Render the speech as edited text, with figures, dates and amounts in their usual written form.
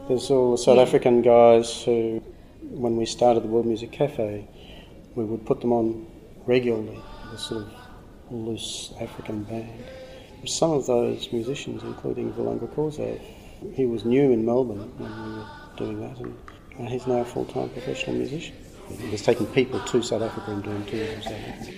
There's all the South African guys who, when we started the World Music Cafe, we would put them on regularly, a sort of loose African band. Some of those musicians, including Vulanga Corzo, he was new in Melbourne when we were doing that, and he's now a full-time professional musician. He was taking people to South Africa and doing tours in South Africa.